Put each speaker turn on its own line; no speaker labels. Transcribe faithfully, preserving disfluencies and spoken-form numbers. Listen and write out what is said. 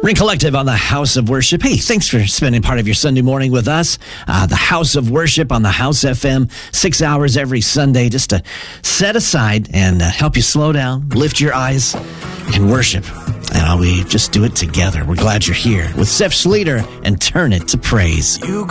Ring Collective on the House of Worship. Hey, thanks for spending part of your Sunday morning with us. Uh, the House of Worship on the House F M, six hours every Sunday, just to set aside and uh, help you slow down, lift your eyes, and worship. Uh, we just do it together. We're glad you're here with Seth Schleter and Turn It to Praise.
You